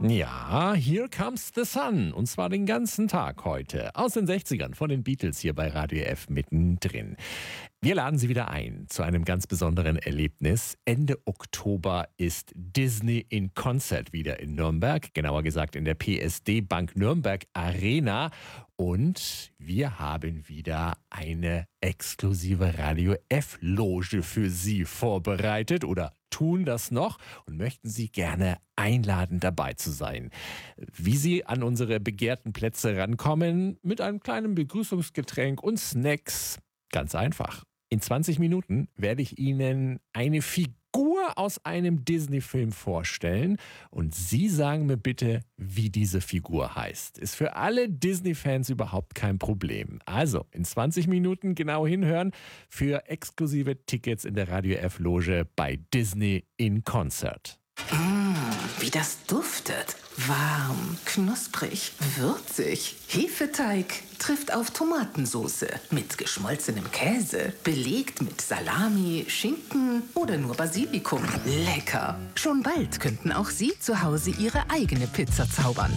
Ja, Here Comes the Sun. Und zwar den ganzen Tag heute. Aus den 60ern von den Beatles hier bei Radio F mittendrin. Wir laden Sie wieder ein zu einem ganz besonderen Erlebnis. Ende Oktober ist Disney in Concert wieder in Nürnberg. Genauer gesagt in der PSD Bank Nürnberg Arena. Und wir haben wieder eine exklusive Radio F-Loge für Sie vorbereitet oder tun das noch und möchten Sie gerne einladen, dabei zu sein. Wie Sie an unsere begehrten Plätze rankommen, mit einem kleinen Begrüßungsgetränk und Snacks. Ganz einfach. In 20 Minuten werde ich Ihnen eine Figur aus einem Disney-Film vorstellen und Sie sagen mir bitte, wie diese Figur heißt. Ist für alle Disney-Fans überhaupt kein Problem. Also in 20 Minuten genau hinhören für exklusive Tickets in der Radio F-Loge bei Disney in Concert. Wie das duftet. Warm, knusprig, würzig. Hefeteig trifft auf Tomatensoße mit geschmolzenem Käse, belegt mit Salami, Schinken oder nur Basilikum. Lecker. Schon bald könnten auch Sie zu Hause Ihre eigene Pizza zaubern.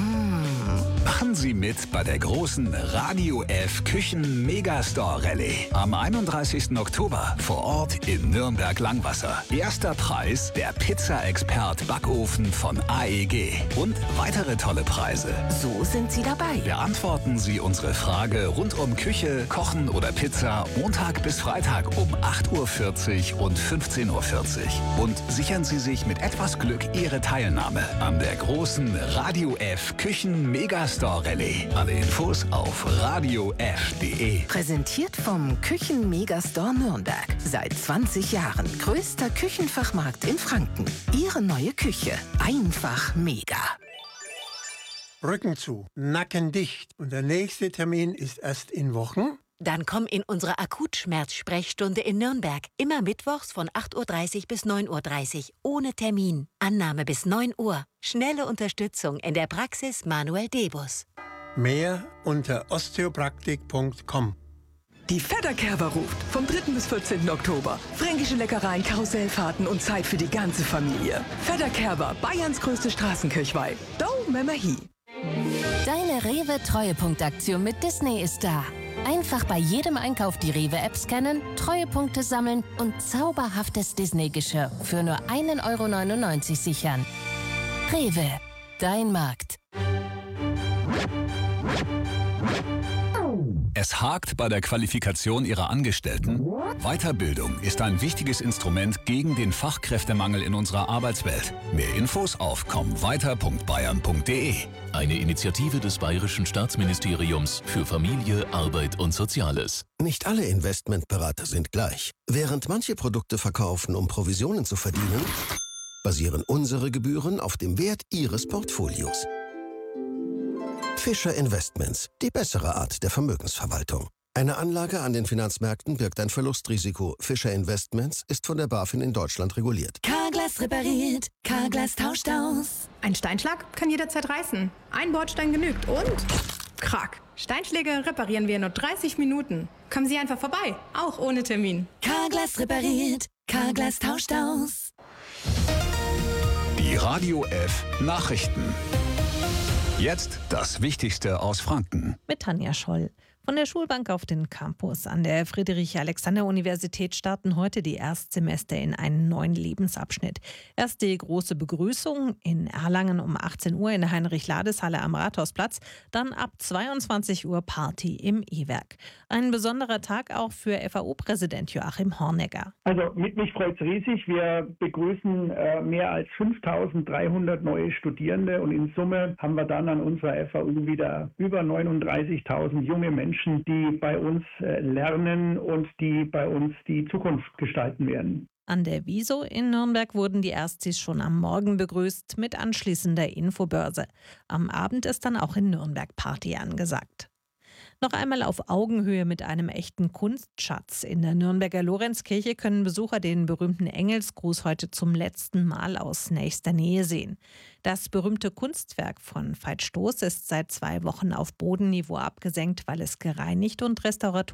Machen Sie mit bei der großen Radio F Küchen Megastore Rallye. Am 31. Oktober vor Ort in Nürnberg-Langwasser. Erster Preis der Pizza-Expert Backofen von AEG. Und weitere tolle Preise. So sind Sie dabei. Beantworten Sie unsere Frage rund um Küche, Kochen oder Pizza Montag bis Freitag um 8.40 Uhr und 15.40 Uhr. Und sichern Sie sich mit etwas Glück Ihre Teilnahme an der großen Radio F Küchen Megastore Rallye. Alle Infos auf radiof.de. Präsentiert vom Küchen Megastore Nürnberg. Seit 20 Jahren größter Küchenfachmarkt in Franken. Ihre neue Küche. Einfach mega. Rücken zu, Nacken dicht. Und der nächste Termin ist erst in Wochen. Dann komm in unsere Akutschmerzsprechstunde in Nürnberg. Immer mittwochs von 8.30 Uhr bis 9.30 Uhr. Ohne Termin. Annahme bis 9 Uhr. Schnelle Unterstützung in der Praxis Manuel Debus. Mehr unter osteopraktik.com. Die Fedderkerber ruft vom 3. bis 14. Oktober. Fränkische Leckereien, Karussellfahrten und Zeit für die ganze Familie. Fedderkerber, Bayerns größte Straßenkirchweih. Do Memmer Hi. Deine Rewe-Treuepunktaktion mit Disney ist da. Einfach bei jedem Einkauf die Rewe-App scannen, Treuepunkte sammeln und zauberhaftes Disney-Geschirr für nur 1,99 € sichern. Rewe, dein Markt. Es hakt bei der Qualifikation Ihrer Angestellten? Weiterbildung ist ein wichtiges Instrument gegen den Fachkräftemangel in unserer Arbeitswelt. Mehr Infos auf kommweiter.bayern.de. Eine Initiative des Bayerischen Staatsministeriums für Familie, Arbeit und Soziales. Nicht alle Investmentberater sind gleich. Während manche Produkte verkaufen, um Provisionen zu verdienen, basieren unsere Gebühren auf dem Wert Ihres Portfolios. Fischer Investments, die bessere Art der Vermögensverwaltung. Eine Anlage an den Finanzmärkten birgt ein Verlustrisiko. Fischer Investments ist von der BaFin in Deutschland reguliert. Carglass repariert, Carglass tauscht aus. Ein Steinschlag kann jederzeit reißen. Ein Bordstein genügt und krack. Steinschläge reparieren wir in nur 30 Minuten. Kommen Sie einfach vorbei, auch ohne Termin. Carglass repariert, Carglass tauscht aus. Die Radio F Nachrichten. Jetzt das Wichtigste aus Franken. Mit Tanja Scholl. Von der Schulbank auf den Campus an der Friedrich-Alexander-Universität starten heute die Erstsemester in einen neuen Lebensabschnitt. Erst die große Begrüßung in Erlangen um 18 Uhr in der Heinrich-Lades-Halle am Rathausplatz, dann ab 22 Uhr Party im E-Werk. Ein besonderer Tag auch für FAO-Präsident Joachim Hornegger. Also mich freut es riesig. Wir begrüßen mehr als 5.300 neue Studierende und in Summe haben wir dann an unserer FAU wieder über 39.000 junge Menschen, die bei uns lernen und die bei uns die Zukunft gestalten werden. An der Wieso in Nürnberg wurden die Erstis schon am Morgen begrüßt mit anschließender Infobörse. Am Abend ist dann auch in Nürnberg Party angesagt. Noch einmal auf Augenhöhe mit einem echten Kunstschatz. In der Nürnberger Lorenzkirche können Besucher den berühmten Engelsgruß heute zum letzten Mal aus nächster Nähe sehen. Das berühmte Kunstwerk von Veit Stoß ist seit 2 Wochen auf Bodenniveau abgesenkt, weil es gereinigt und restauriert